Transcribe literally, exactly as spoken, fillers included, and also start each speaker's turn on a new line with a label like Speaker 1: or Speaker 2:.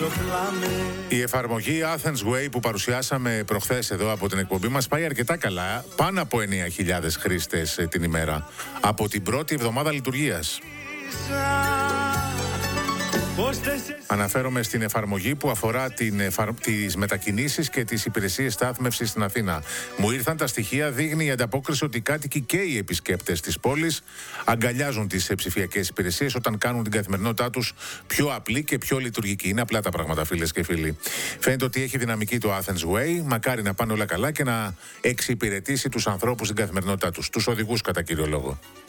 Speaker 1: Η εφαρμογή Athens Way που παρουσιάσαμε προχθές εδώ από την εκπομπή μας πάει αρκετά καλά, πάνω από εννέα χιλιάδες χρήστες την ημέρα από την πρώτη εβδομάδα λειτουργίας. Αναφέρομαι στην εφαρμογή που αφορά την εφαρ... τις μετακινήσεις και τις υπηρεσίες στάθμευσης στην Αθήνα. Μου ήρθαν τα στοιχεία, δείχνει η ανταπόκριση ότι οι κάτοικοι και οι επισκέπτες της πόλης αγκαλιάζουν τις ψηφιακές υπηρεσίες όταν κάνουν την καθημερινότητά τους πιο απλή και πιο λειτουργική. Είναι απλά τα πράγματα, φίλες και φίλοι. Φαίνεται ότι έχει δυναμική το Athens Way. Μακάρι να πάνε όλα καλά και να εξυπηρετήσει τους ανθρώπους στην καθημερινότητά τους, τους οδηγούς κατά κύριο λόγο.